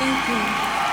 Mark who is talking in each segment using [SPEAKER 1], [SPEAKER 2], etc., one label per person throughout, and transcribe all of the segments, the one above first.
[SPEAKER 1] Thank you.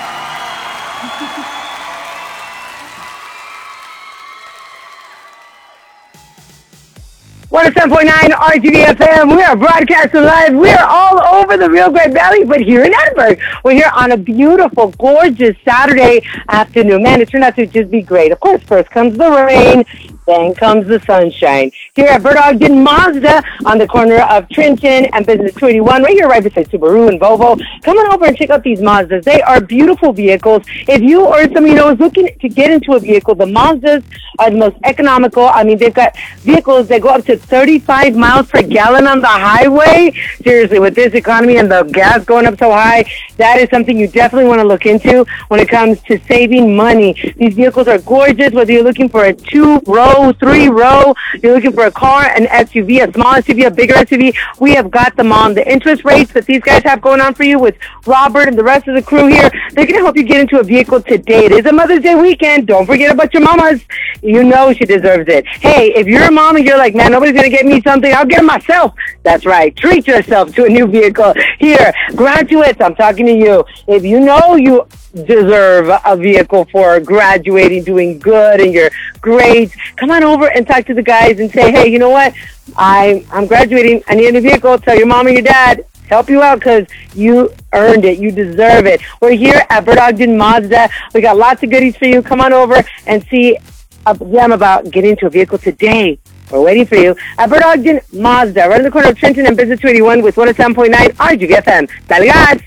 [SPEAKER 2] 107.9 RGV-FM. We are broadcasting live. We are all over the Rio Grande Valley, but here in Edinburgh. We're here on a beautiful, gorgeous Saturday afternoon. Man, it turned out to just be great. Of course, first comes the rain, then comes the sunshine. Here at Bird Ogden Mazda on the corner of Trenton and Business 281, right here, right beside Subaru and Volvo. Come on over and check out these Mazdas. They are beautiful vehicles. If you or somebody you know is looking to get into a vehicle, the Mazdas are the most economical. I mean, they've got vehicles that go up to 35 miles per gallon on the highway. Seriously, with this economy and the gas going up so high, that is something you definitely want to look into when it comes to saving money. These vehicles are gorgeous, whether you're looking for a 2-row, 3-row, you're looking for a car, an SUV, a small SUV, a bigger SUV, we have got them on. The interest rates that these guys have going on for you with Robert and the rest of the crew here, they're going to help you get into a vehicle today. It is a Mother's Day weekend. Don't forget about your mamas. You know she deserves it. Hey, if you're a mom and you're like, man, nobody's going to get me something, I'll get it myself. That's right. Treat yourself to a new vehicle. Here, graduates, I'm talking to you. If you know you deserve a vehicle for graduating, doing good in your grades, come on over and talk to the guys and say, hey, you know what? I'm graduating. I need a new vehicle. Tell your mom and your dad. Help you out because you earned it. You deserve it. We're here at Bird Ogden Mazda. We got lots of goodies for you. Come on over and see them about getting into a vehicle today. We're waiting for you at Bird Ogden Mazda, right in the corner of Trenton and Business 281 with 107.9 RGV-FM. Dale gas!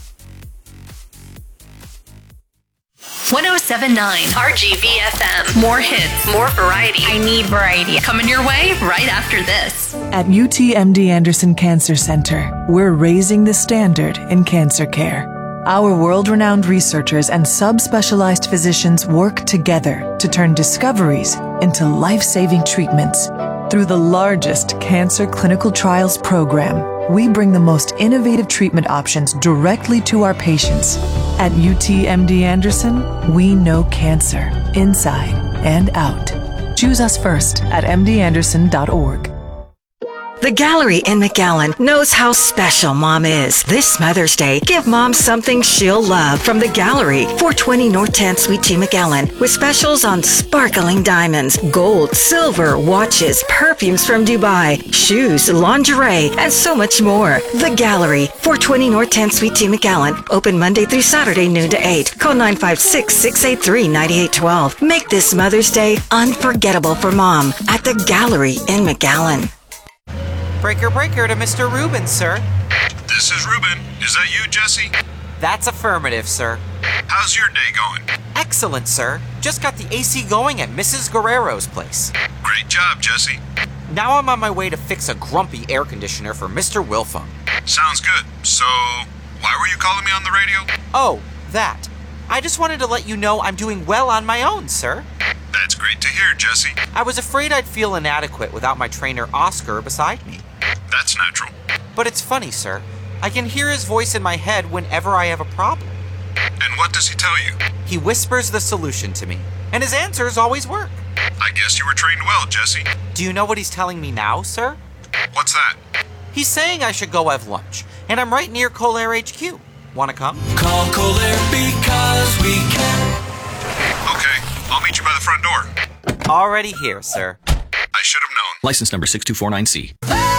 [SPEAKER 3] 107.9 RGV-FM. More hits, more variety. I need variety. Coming your way right after this.
[SPEAKER 4] At UTMD Anderson Cancer Center, we're raising the standard in cancer care. Our world-renowned researchers and subspecialized physicians work together to turn discoveries into life-saving treatments. Through the largest cancer clinical trials program, we bring the most innovative treatment options directly to our patients. At UTMD Anderson, we know cancer inside and out. Choose us first at mdanderson.org.
[SPEAKER 5] The Gallery in McAllen knows how special Mom is. This Mother's Day, give Mom something she'll love from The Gallery, 420 North 10th Suite 2 McAllen, with specials on sparkling diamonds, gold, silver, watches, perfumes from Dubai, shoes, lingerie, and so much more. The Gallery, 420 North 10th Suite 2 McAllen, open Monday through Saturday, noon to 8. Call 956-683-9812. Make this Mother's Day unforgettable for Mom at The Gallery in McAllen.
[SPEAKER 6] Breaker to Mr. Rubin, sir.
[SPEAKER 7] This is Rubin. Is that you, Jesse?
[SPEAKER 6] That's affirmative, sir.
[SPEAKER 7] How's your day going?
[SPEAKER 6] Excellent, sir. Just got the AC going at Mrs. Guerrero's place.
[SPEAKER 7] Great job, Jesse.
[SPEAKER 6] Now I'm on my way to fix a grumpy air conditioner for Mr. Wilfong.
[SPEAKER 7] Sounds good. So, why were you calling me on the radio?
[SPEAKER 6] Oh, that. I just wanted to let you know I'm doing well on my own, sir.
[SPEAKER 7] That's great to hear, Jesse.
[SPEAKER 6] I was afraid I'd feel inadequate without my trainer Oscar beside me.
[SPEAKER 7] That's natural.
[SPEAKER 6] But it's funny, sir. I can hear his voice in my head whenever I have a problem.
[SPEAKER 7] And what does he tell you?
[SPEAKER 6] He whispers the solution to me, and his answers always work.
[SPEAKER 7] I guess you were trained well, Jesse.
[SPEAKER 6] Do you know what he's telling me now, sir?
[SPEAKER 7] What's that?
[SPEAKER 6] He's saying I should go have lunch, and I'm right near Colair HQ. Wanna come?
[SPEAKER 8] Call Colair because we can.
[SPEAKER 7] Okay, I'll meet you by the front door.
[SPEAKER 6] Already here, sir.
[SPEAKER 7] I should have known.
[SPEAKER 9] License number 6249C.